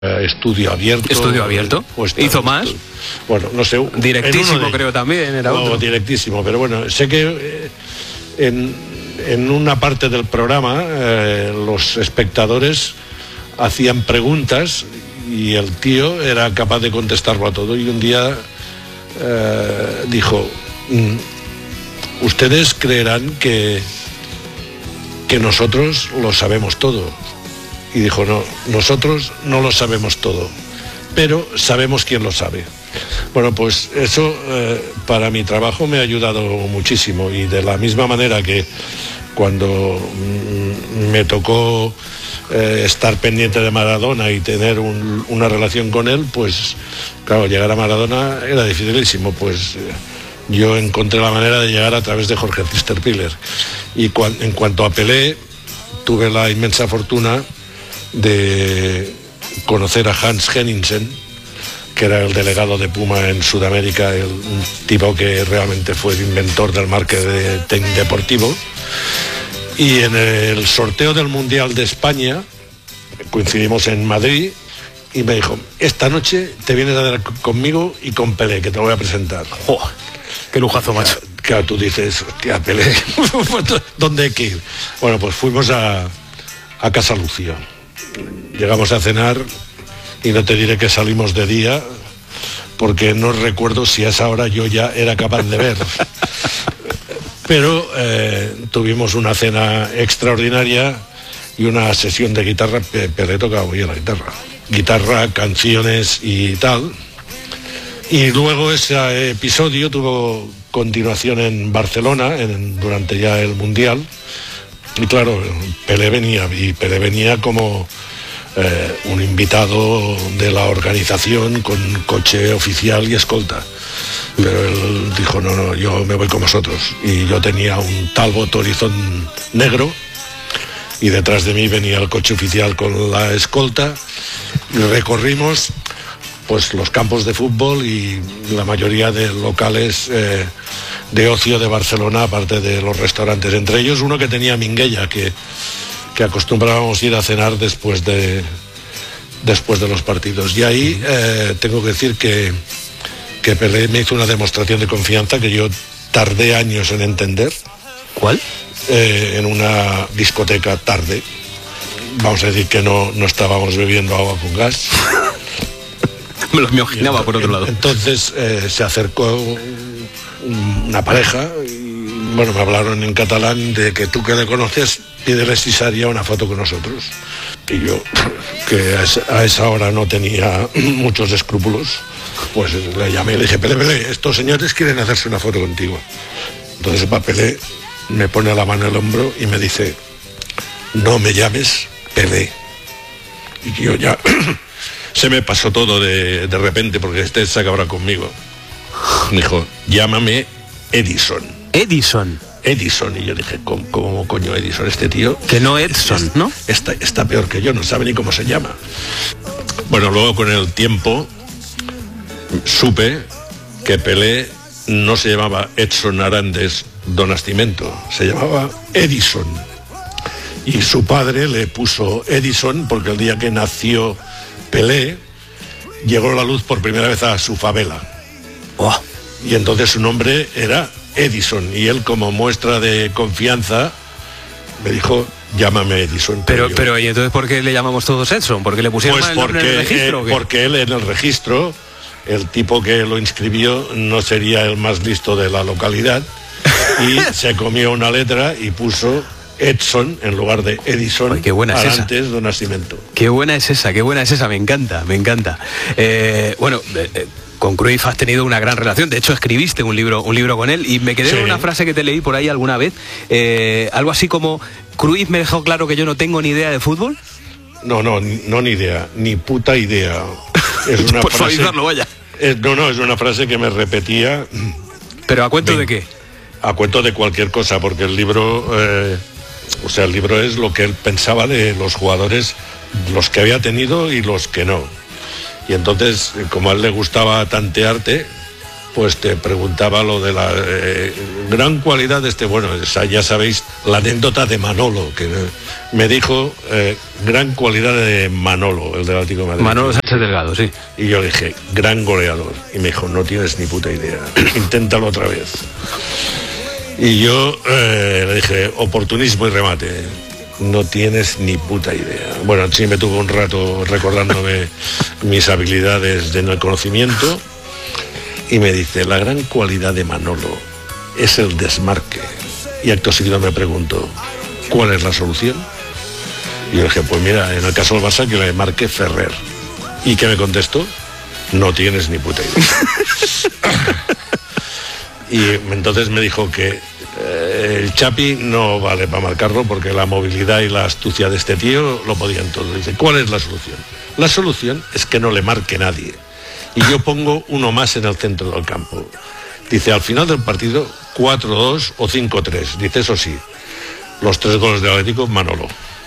Estudio Abierto. Estudio Abierto. ¿Hizo más? Bueno, no sé. Directísimo, creo también era otro. Directísimo, pero bueno, sé que en una parte del programa los espectadores hacían preguntas y el tío era capaz de contestarlo a todo. Y un día dijo: ustedes creerán que nosotros lo sabemos todo. Y dijo: no, nosotros no lo sabemos todo, pero sabemos quién lo sabe. Bueno, pues eso para mi trabajo me ha ayudado muchísimo, y de la misma manera que cuando me tocó estar pendiente de Maradona y tener una relación con él, pues claro, llegar a Maradona era dificilísimo, pues yo encontré la manera de llegar a través de Jorge Zisterpiller. Y en cuanto a Pelé, tuve la inmensa fortuna de conocer a Hans Henningsen, que era el delegado de Puma en Sudamérica, un tipo que realmente fue el inventor del marketing deportivo. Y en el sorteo del Mundial de España coincidimos en Madrid y me dijo: esta noche te vienes a ver conmigo y con Pelé, que te voy a presentar. ¡Oh! ¡Qué lujazo, macho! Claro, tú dices: hostia, Pelé, ¿dónde hay que ir? Bueno, pues fuimos a Casa Lucio. Llegamos a cenar y no te diré que salimos de día, porque no recuerdo si a esa hora yo ya era capaz de ver. Pero tuvimos una cena extraordinaria y una sesión de guitarra. Pelé tocaba muy bien la guitarra, canciones y tal. Y luego ese episodio tuvo continuación en Barcelona durante ya el Mundial. Y claro, Pelé venía como un invitado de la organización con coche oficial y escolta. Pero él dijo: no, yo me voy con vosotros. Y yo tenía un Talbot Horizon negro y detrás de mí venía el coche oficial con la escolta, y recorrimos pues los campos de fútbol y la mayoría de locales de ocio de Barcelona, aparte de los restaurantes, entre ellos uno que tenía Minguella, que acostumbrábamos ir a cenar después de los partidos. Y ahí tengo que decir que Pelé me hizo una demostración de confianza que yo tardé años en entender. ¿Cuál? En una discoteca tarde. Vamos a decir que no estábamos bebiendo agua con gas. Me lo imaginaba por otro lado. Entonces se acercó una pareja y bueno, me hablaron en catalán de que tú que le conoces, pídele si se haría una foto con nosotros. Y yo, que a esa hora no tenía muchos escrúpulos, pues le llamé y le dije: Pelé, estos señores quieren hacerse una foto contigo. Entonces Pelé me pone la mano en el hombro y me dice: no me llames Pelé. Y yo ya se me pasó todo de repente, porque se acabará conmigo. Me dijo: llámame Edison. Edison. Y yo dije: ¿cómo coño Edison? Este tío... Que no Edson, ¿no? Está peor que yo, no sabe ni cómo se llama. Bueno, luego con el tiempo supe que Pelé no se llamaba Edson Arandes do Nascimento, se llamaba Edison. Y su padre le puso Edison porque el día que nació Pelé llegó la luz por primera vez a su favela. Oh. Y entonces su nombre era Edison, y él, como muestra de confianza, me dijo: llámame Edison. Pero ¿y entonces por qué le llamamos todos Edson? ¿Porque le pusieron pues el nombre en el registro? Porque él en el registro, el tipo que lo inscribió no sería el más listo de la localidad y se comió una letra y puso Edson en lugar de Edison. Ay, qué buena es esa. Antes de Nascimento. Qué buena es esa, me encanta. Con Cruyff has tenido una gran relación. De hecho, escribiste un libro con él, y me quedé en una frase que te leí por ahí alguna vez. Algo así como: Cruyff me dejó claro que yo no tengo ni idea de fútbol. No, ni idea, ni puta idea. Es una por frase, suavizarlo, vaya. Es una frase que me repetía. ¿Pero a cuento de qué? A cuento de cualquier cosa, porque el libro... el libro es lo que él pensaba de los jugadores, los que había tenido y los que no. Y entonces, como a él le gustaba tantearte, pues te preguntaba lo de la gran cualidad de este, bueno, ya sabéis la anécdota de Manolo, que me dijo gran cualidad de Manolo, el del Atlético de Madrid. Manolo Sánchez Delgado, sí. Y yo le dije, gran goleador. Y me dijo, no tienes ni puta idea, inténtalo otra vez. Y yo le dije, oportunismo y remate. No tienes ni puta idea. Bueno, sí me tuvo un rato recordándome mis habilidades de no conocimiento. Y me dice, la gran cualidad de Manolo es el desmarque. Y acto seguido me pregunto, ¿cuál es la solución? Y yo le dije, pues mira, en el caso del Barça que le marque Ferrer. ¿Y qué me contestó? No tienes ni puta idea. Y entonces me dijo que el Chapi no vale para marcarlo porque la movilidad y la astucia de este tío lo podían todo. Dice, ¿cuál es la solución? La solución es que no le marque nadie. Y yo pongo uno más en el centro del campo. Dice, al final del partido, 4-2 o 5-3. Dice, eso sí, los 3 goles del Atlético, Manolo.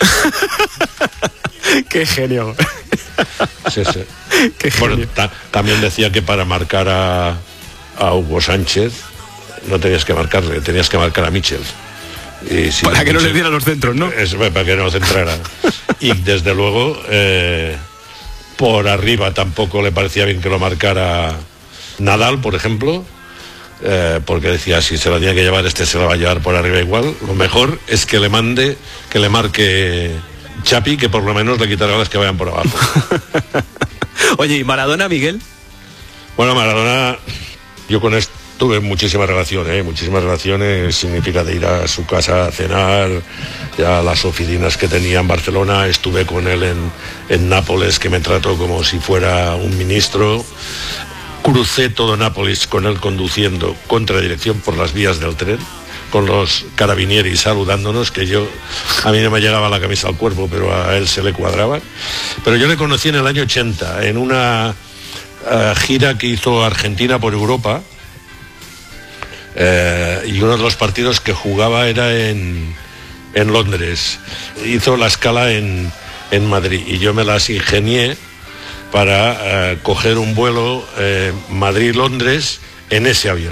¡Qué genio! Sí, sí. ¡Qué genio! Bueno, también decía que para marcar a Hugo Sánchez no tenías que marcarle, tenías que marcar a Michel. Y si para que no le diera los centros, ¿no? Para que no centrara. Y desde luego... por arriba tampoco le parecía bien que lo marcara Nadal, por ejemplo, porque decía, si se la tiene que llevar este se la va a llevar por arriba igual. Lo mejor es que le marque Chapi, que por lo menos le quitará las que vayan por abajo. Oye, ¿y Maradona, Miguel? Bueno, Maradona, yo con esto tuve muchísimas relaciones, significa de ir a su casa a cenar, ya las oficinas que tenía en Barcelona, estuve con él en Nápoles, que me trató como si fuera un ministro, crucé todo Nápoles con él conduciendo contradirección por las vías del tren, con los carabinieri saludándonos, que a mí no me llegaba la camisa al cuerpo, pero a él se le cuadraba. Pero yo le conocí en el año 80, en una gira que hizo Argentina por Europa, y uno de los partidos que jugaba era en Londres. Hizo la escala en Madrid y yo me las ingenié para coger un vuelo Madrid-Londres en ese avión.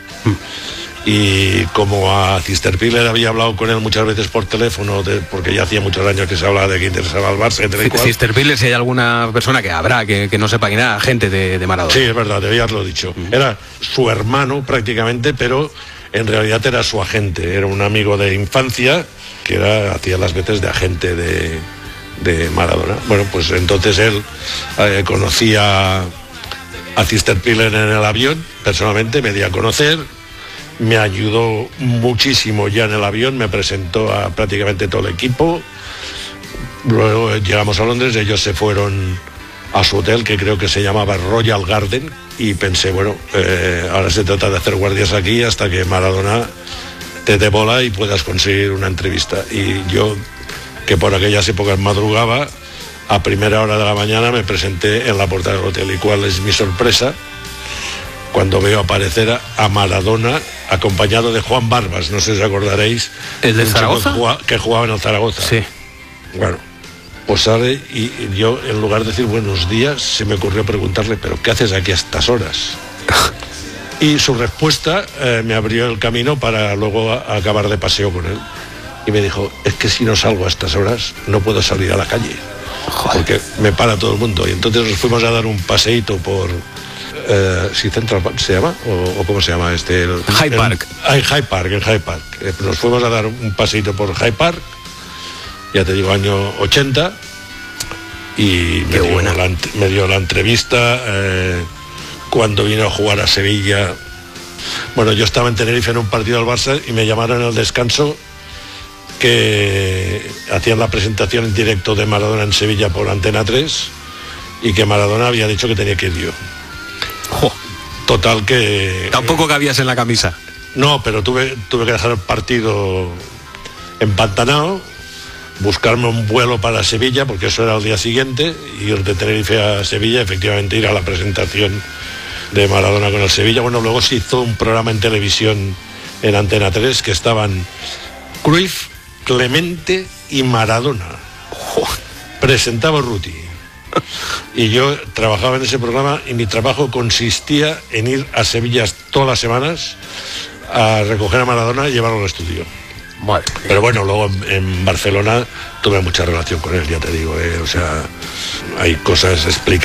Y como a Cisterpiller había hablado con él muchas veces por teléfono, porque ya hacía muchos años que se hablaba de que interesaba al Barça. Cisterpiller, si hay alguna persona que habrá que no sepa quién era, gente de Maradona. Sí, es verdad, te habías lo dicho. Era su hermano prácticamente, pero en realidad era su agente. Era un amigo de infancia que hacía las veces de agente de Maradona. Bueno, pues entonces él conocía a Cisterpiller en el avión, personalmente, me dio a conocer. Me ayudó muchísimo ya en el avión, me presentó a prácticamente todo el equipo. Luego llegamos a Londres, ellos se fueron a su hotel, que creo que se llamaba Royal Garden, y pensé, bueno, ahora se trata de hacer guardias aquí hasta que Maradona te dé bola y puedas conseguir una entrevista. Y yo, que por aquellas épocas madrugaba, a primera hora de la mañana me presenté en la puerta del hotel. ¿Y cuál es mi sorpresa? Cuando veo aparecer a Maradona acompañado de Juan Barbas, no sé si acordaréis. ¿El de Zaragoza? Que jugaba en el Zaragoza. Sí. Bueno, pues sale y yo, en lugar de decir buenos días, se me ocurrió preguntarle, ¿pero qué haces aquí a estas horas? Y su respuesta me abrió el camino para luego acabar de paseo con él. Y me dijo, es que si no salgo a estas horas, no puedo salir a la calle. Joder. Porque me para todo el mundo. Y entonces nos fuimos a dar un paseíto por... si Central Park se llama o cómo se llama Hyde Park. En Hyde Park. Nos fuimos a dar un paseíto por Hyde Park, ya te digo, año 80, y me dio la entrevista cuando vino a jugar a Sevilla. Bueno, yo estaba en Tenerife en un partido del Barça y me llamaron al descanso que hacían la presentación en directo de Maradona en Sevilla por Antena 3 y que Maradona había dicho que tenía que ir yo. Total que... Tampoco cabías en la camisa. No, pero tuve que dejar el partido empantanado, buscarme un vuelo para Sevilla, porque eso era el día siguiente, ir de Tenerife a Sevilla, efectivamente ir a la presentación de Maradona con el Sevilla. Bueno, luego se hizo un programa en televisión en Antena 3 que estaban Cruyff, Clemente y Maradona. Presentaba Ruti. Y yo trabajaba en ese programa y mi trabajo consistía en ir a Sevilla todas las semanas a recoger a Maradona y llevarlo al estudio. Vale. Pero bueno, luego en Barcelona tuve mucha relación con él, ya te digo, o sea, hay cosas explicadas.